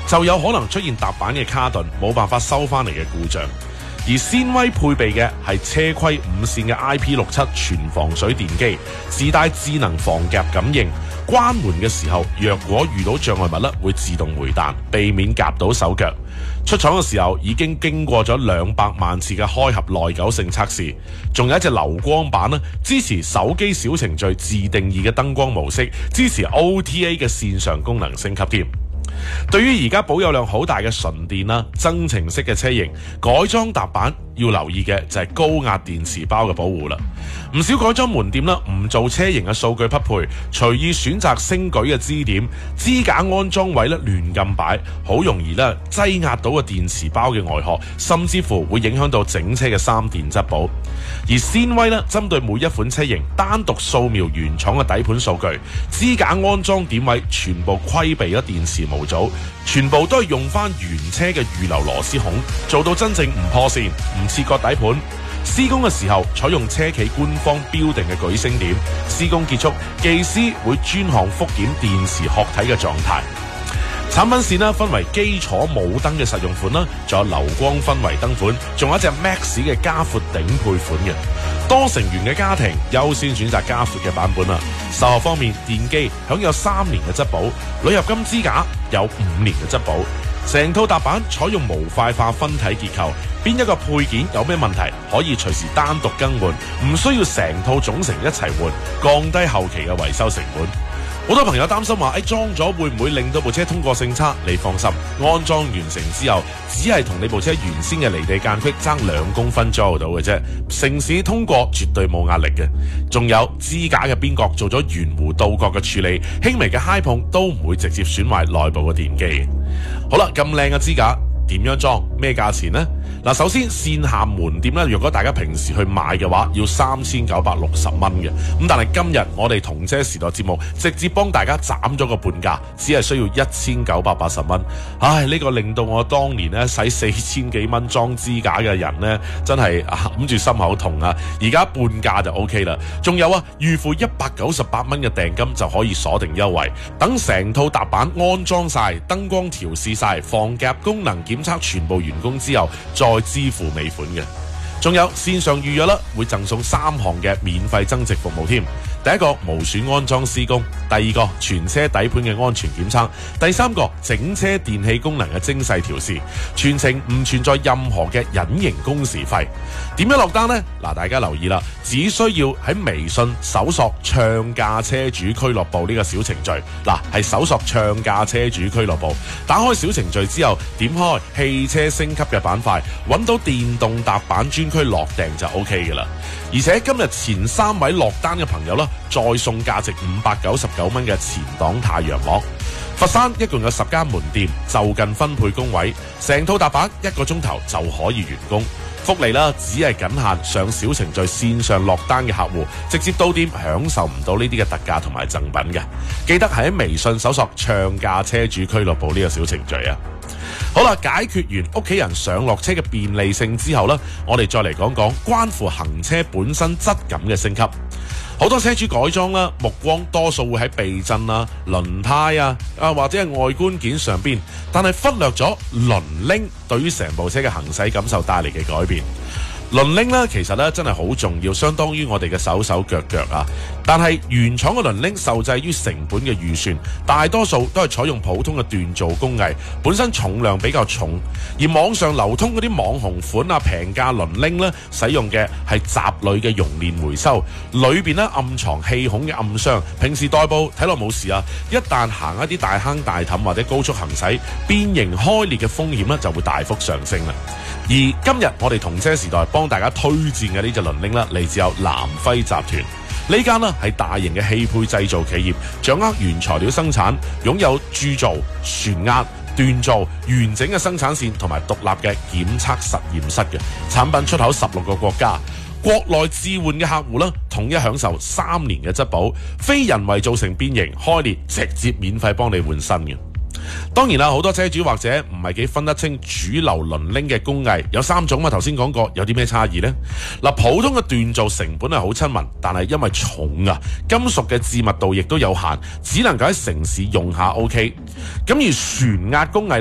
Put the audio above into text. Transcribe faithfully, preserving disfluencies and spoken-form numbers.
就有可能出現踏板嘅卡頓冇辦法收翻嚟嘅故障。而先威配備嘅係車規五線嘅 I P 六七全防水電機，自帶智能防夾感應，關門嘅時候若果遇到障礙物咧，會自動回彈，避免夾到手腳。出廠嘅時候已經經過咗兩百萬次嘅開合耐久性測試，仲有一隻流光版咧，支持手機小程序自定義嘅燈光模式，支持 O T A 嘅線上功能升級添。對於而家保有量好大嘅純電啦、增程式嘅車型，改裝踏板要留意嘅就係高壓電池包嘅保護啦。唔少改裝門店啦，唔做車型嘅數據匹配，隨意選擇升舉嘅支點、支架安裝位咧亂咁擺，好容易咧擠壓到個電池包嘅外殼，甚至乎會影響到整車嘅三電質保。而先威咧，針對每一款車型單獨掃描原廠嘅底盤數據，支架安裝點位全部規避咗電池模組，全部都係用翻原車嘅預留螺絲孔，做到真正唔破線、唔切割底盤。施工嘅時候採用車企官方標定嘅舉升點，施工結束，技師會專項復檢電池殼體嘅狀態。產品線呢，分為基礎冇燈嘅實用款啦，仲有流光氛圍燈款，仲有一隻 Max 嘅加闊頂配款嘅。多成員嘅家庭優先選擇加闊嘅版本啦。售後方面，電機享有三年嘅質保，鋁合金支架有五年嘅質保。成套踏板採用模塊化分體結構，邊一個配件有咩問題，可以隨時單獨更換，唔需要成套總成一齊換，降低後期嘅維修成本。好多朋友擔心話，誒裝咗會唔會令到部車通過性差？你放心，安裝完成之後，只係同你部車原先嘅離地間隙爭兩公分左右到嘅啫，城市通過絕對冇壓力嘅。仲有支架嘅邊角做咗圓弧倒角嘅處理，輕微嘅揩碰都唔會直接損壞內部嘅電機。好啦，咁靚嘅支架點樣裝？咩價錢呢？嗱，首先線下門店咧，如果大家平時去買嘅話，要三千九百六十蚊嘅。咁但係今日我哋同車時代節目直接幫大家斬咗個半價，只係需要一千九百八十蚊。唉，呢個令到我當年咧使四千幾蚊裝支架嘅人咧，真係揞住心口痛啊！而家半價就 O K 啦。仲有啊，預付一百九十八蚊嘅訂金就可以鎖定優惠，等成套踏板安裝晒、燈光調試晒、防夾功能檢測全部完工之後，再支付尾款嘅。仲有線上預約啦，會贈送三項嘅免費增值服務添。第一個無損安裝施工，第二個全車底盤嘅安全檢測，第三個整車電氣功能嘅精細調試，全程唔存在任何嘅隱形工時費。點樣落單呢？嗱，大家留意啦，只需要喺微信搜索唱價車主俱樂部呢個小程序，嗱係搜索唱價車主俱樂部，打開小程序之後，點開汽車升級嘅板塊，揾到電動踏板專區落訂就 O K 嘅啦。而且今日前三位落單嘅朋友啦，再送價值五百九十九蚊嘅前擋太陽膜。佛山一共有十間門店，就近分配工位，成套踏板一個鐘頭就可以完工。福利啦，只係僅限上小程序線上落單嘅客戶，直接到店享受唔到呢啲嘅特價同埋贈品嘅。記得喺微信搜索唱價車主俱樂部呢個小程序啊！好啦，解決完屋企人上落車嘅便利性之後呢，我哋再嚟講講關乎行車本身質感嘅升級。好多車主改裝啦，目光多數會喺避震啊、輪胎啊啊或者係外觀件上邊，但係忽略咗輪鈴對於成部車嘅行駛感受帶嚟嘅改變。輪鈴咧，其實咧真係好重要，相當於我哋嘅手手腳腳啊。但係原廠嘅輪鈴受制於成本嘅預算，大多數都係採用普通嘅鍛造工藝，本身重量比較重。而網上流通嗰啲網紅款啊、平價輪鈴咧，使用嘅係閘鋁嘅熔煉回收，裏邊咧暗藏氣孔嘅暗箱，平時代步睇落冇事啊，一旦行一啲大坑大氹或者高速行駛，變形開裂嘅風險咧就會大幅上升啦。而今日我哋同車時代幫大家推薦嘅呢隻輪鈴啦，嚟自有南輝集團。呢間呢係大型嘅汽配製造企業，掌握原材料生產，擁有鑄造、旋壓、鍛造完整嘅生產線同埋獨立嘅檢測實驗室嘅產品，出口十六個國家。國內置換嘅客戶啦，統一享受三年嘅質保，非人為造成變形開裂，直接免費幫你換新嘅。當然啦，好多車主或者唔係幾分得清主流輪鈴嘅工藝，有三種嘛。頭先講過，有啲咩差異呢？嗱，普通嘅鍛造成本係好親民，但係因為重啊，金屬嘅致密度亦都有限，只能夠喺城市用下 O K。咁而旋壓工藝